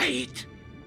Wait!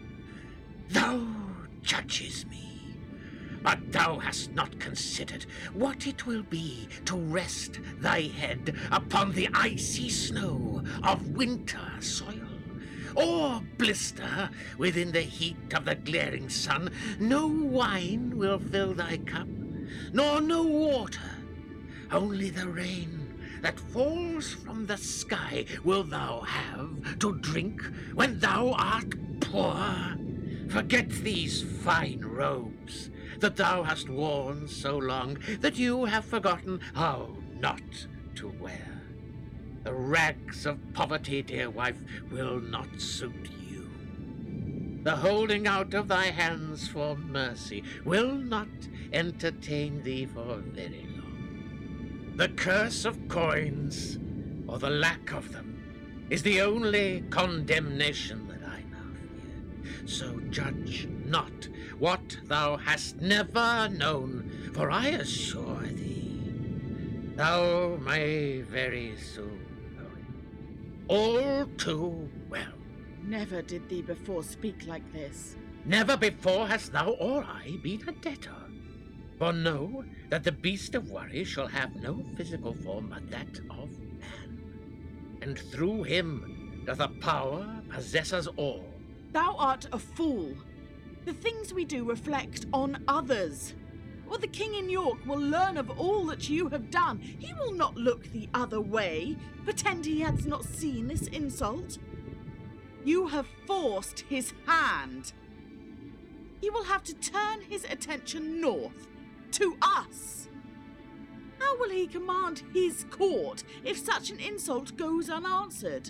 Thou judges me, but thou hast not considered what it will be to rest thy head upon the icy snow of winter soil, or blister within the heat of the glaring sun. No wine will fill thy cup, nor no water. Only the rain that falls from the sky will thou have to drink when thou art poor. Forget these fine robes that thou hast worn so long that you have forgotten how not to wear. The rags of poverty, dear wife, will not suit you. The holding out of thy hands for mercy will not entertain thee for very long. The curse of coins, or the lack of them, is the only condemnation that I now fear. So judge not what thou hast never known, for I assure thee, thou may very soon know it all too well. Never did thee before speak like this. Never before hast thou or I been a debtor. For know that the beast of worry shall have no physical form but that of man, and through him doth a power possess us all. Thou art a fool. The things we do reflect on others. Or the king in York will learn of all that you have done. He will not look the other way, pretend he has not seen this insult. You have forced his hand. He will have to turn his attention north, to us. How will he command his court if such an insult goes unanswered?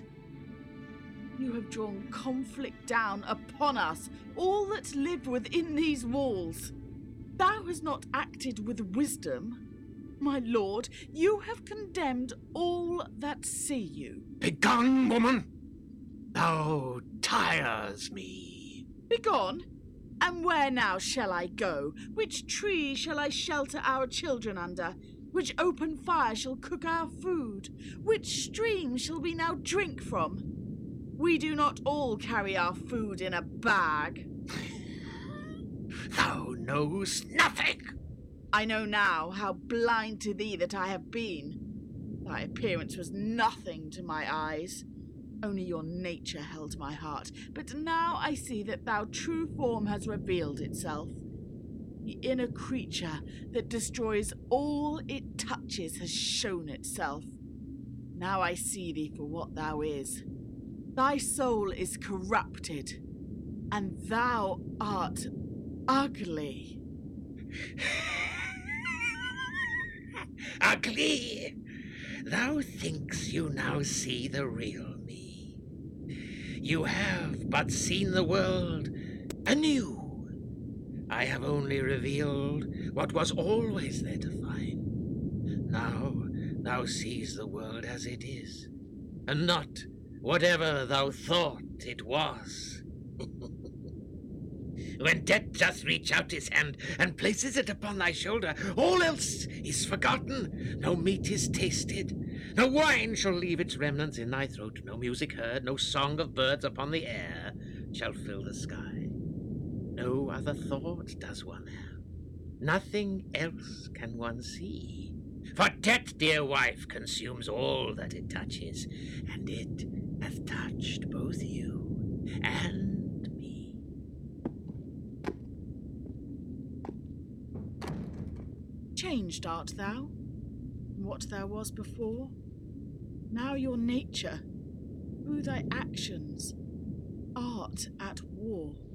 You have drawn conflict down upon us, all that live within these walls. Thou hast not acted with wisdom. My lord, you have condemned all that see you. Begone, woman! Thou tires me. Begone? And where now shall I go? Which tree shall I shelter our children under? Which open fire shall cook our food? Which stream shall we now drink from? We do not all carry our food in a bag. Thou knowest nothing. I know now how blind to thee that I have been. Thy appearance was nothing to my eyes. Only your nature held my heart. But now I see that thy true form has revealed itself. The inner creature that destroys all it touches has shown itself. Now I see thee for what thou is. Thy soul is corrupted, and thou art ugly. Ugly? Thou thinks you now see the real me. You have but seen the world anew. I have only revealed what was always there to find. Now thou sees the world as it is, and not whatever thou thought it was. When death doth reach out his hand and places it upon thy shoulder, all else is forgotten. No meat is tasted, no wine shall leave its remnants in thy throat, no music heard, no song of birds upon the air shall fill the sky. No other thought does one have, nothing else can one see. For death, dear wife, consumes all that it touches, and it hath touched both you and me. Changed art thou, from what thou was before? Now your nature, through thy actions, art at war.